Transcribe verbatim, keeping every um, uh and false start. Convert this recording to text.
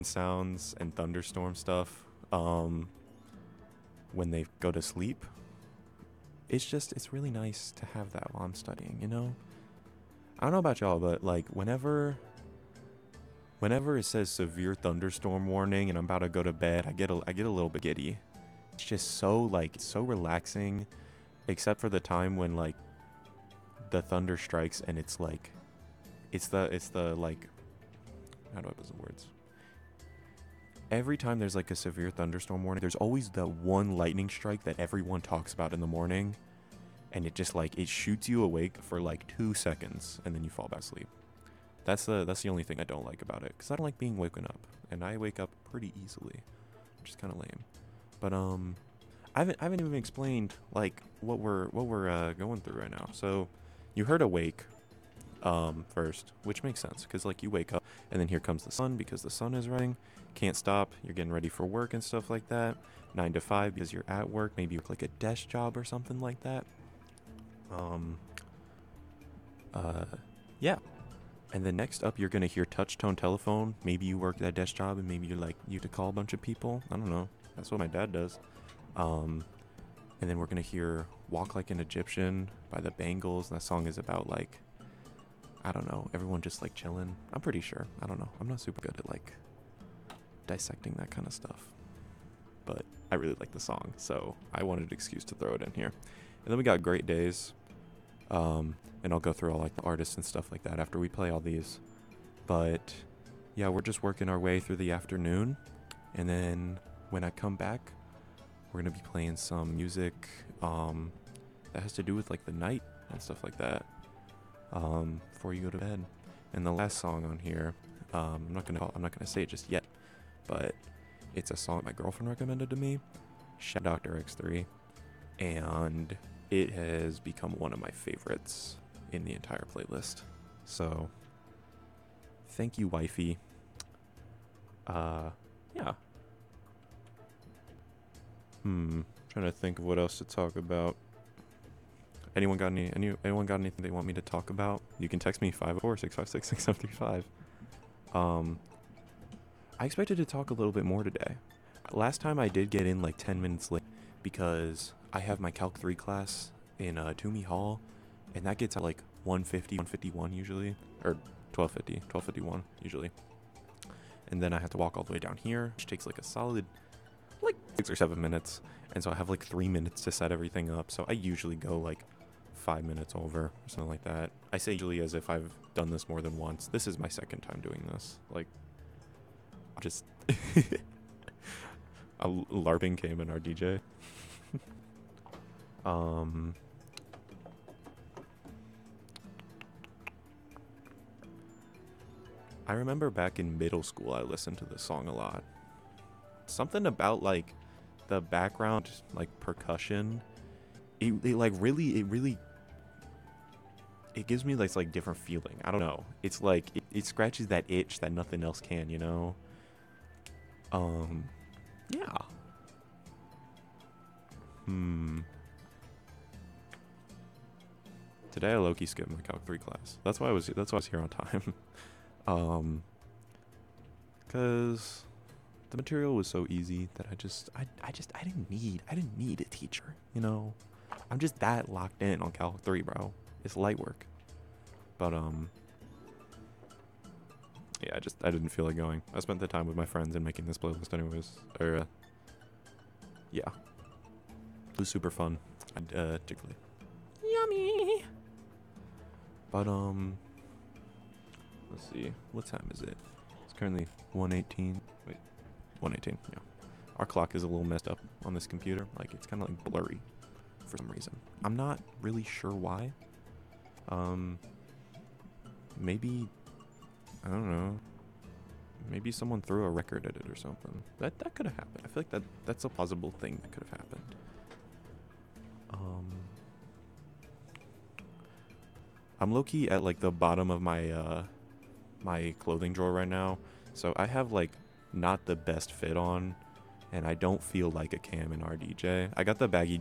sounds and thunderstorm stuff um, when they go to sleep. It's just, it's really nice to have that while I'm studying, you know? I don't know about y'all, but like whenever, whenever it says severe thunderstorm warning and I'm about to go to bed, I get a, I get a little bit giddy. It's just so like, it's so relaxing, except for the time when like the thunder strikes and it's like, it's the, it's the like, how do I put the words? Every time there's like a severe thunderstorm warning, there's always the one lightning strike that everyone talks about in the morning. And it just like, it shoots you awake for like two seconds and then you fall back asleep. That's the, that's the only thing I don't like about it. Cause I don't like being woken up and I wake up pretty easily, which is kind of lame. But, um, I haven't, I haven't even explained like what we're, what we're, uh, going through right now. So you heard awake, um, first, which makes sense. Cause like you wake up and then here comes the sun because the sun is rising. Can't stop. You're getting ready for work and stuff like that. Nine to five because you're at work. Maybe you work like a desk job or something like that. Um, uh, yeah. And then next up, you're going to hear touch tone telephone. Maybe you work that desk job and maybe you like you to call a bunch of people. I don't know. That's what my dad does. Um, and then we're going to hear Walk Like an Egyptian by the Bangles. That song is about like, I don't know, everyone just like chilling. I'm pretty sure. I don't know. I'm not super good at like dissecting that kind of stuff. But I really like the song. So I wanted an excuse to throw it in here. And then we got Great Days. Um, and I'll go through all like the artists and stuff like that after we play all these. But yeah, we're just working our way through the afternoon. And then when I come back, we're going to be playing some music um, that has to do with like the night and stuff like that um, before you go to bed. And the last song on here, um, I'm not going to I'm not going to say it just yet, but it's a song my girlfriend recommended to me, Shout Doctor X three. And it has become one of my favorites in the entire playlist. So, thank you, wifey. Uh, yeah. Hmm. Trying to think of what else to talk about. Anyone got any? Any? Anyone got anything they want me to talk about? You can text me five oh four, six five six, six seven three five. Um, I expected to talk a little bit more today. Last time I did get in like ten minutes late because I have my Calc three class in uh, Toomey Hall, and that gets at like one fifty, one fifty-one usually, or twelve fifty, twelve fifty-one usually. And then I have to walk all the way down here, which takes like a solid like six or seven minutes. And so I have like three minutes to set everything up. So I usually go like five minutes over or something like that. I say usually as if I've done this more than once. This is my second time doing this. Like, just a LARPing came in our D J. um, I remember back in middle school, I listened to this song a lot. Something about like the background, like percussion, it, it like really, it really, it gives me this like different feeling. I don't know. It's like it, it scratches that itch that nothing else can, you know. Um, yeah. Hmm. Today I low-key skipped my Calc three class. That's why I was. That's why I was here on time. um, cause the material was so easy that I just, I, I just, I didn't need, I didn't need a teacher. You know, I'm just that locked in on Calc three, bro. It's light work. But um, yeah, I just, I didn't feel like going. I spent the time with my friends and making this playlist, anyways. Or, uh, yeah, it was super fun. I uh, particularly. Yummy. But um, let's see, what time is it? It's currently one eighteen. Wait, one eighteen. Yeah, our clock is a little messed up on this computer. Like it's kind of like blurry for some reason. I'm not really sure why. Um, maybe I don't know. Maybe someone threw a record at it or something. That that could have happened. I feel like that that's a plausible thing that could have happened. Um. I'm low-key at like the bottom of my uh my clothing drawer right now. So I have like not the best fit on and I don't feel like a Cam and R D J. I got the baggy